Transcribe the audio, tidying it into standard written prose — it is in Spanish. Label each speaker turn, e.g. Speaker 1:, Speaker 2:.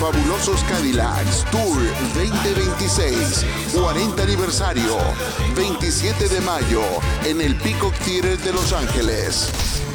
Speaker 1: Fabulosos Cadillacs Tour 2026, 40 aniversario, 27 de mayo, en el Peacock Theater de Los Ángeles.